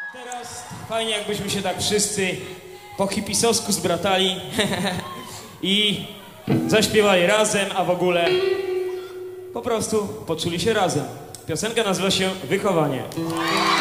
Teraz fajnie, jakbyśmy się tak wszyscy po hipisowsku zbratali i zaśpiewali razem, a w ogóle po prostu poczuli się razem. Piosenka nazywa się Wychowanie.